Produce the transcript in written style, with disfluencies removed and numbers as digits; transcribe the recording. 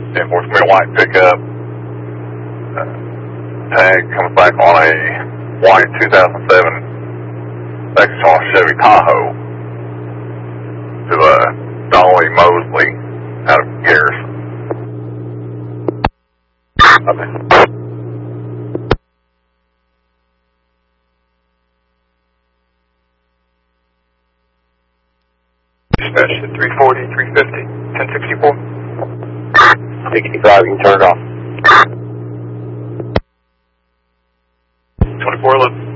10-4 white pickup. Tag comes back on a white 2007 Vextron Chevy Tahoe to Dolly Mosley out of Garrison. Dispatch at 340, 350, 1064. 65, you can turn it off. 2411.